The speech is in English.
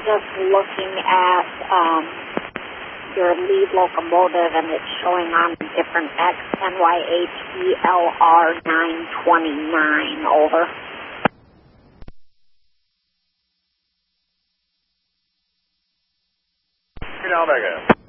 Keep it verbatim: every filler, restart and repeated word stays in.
just looking at um, your lead locomotive, and it's showing on a different X, N Y H E L R nine twenty-nine, over. Omega.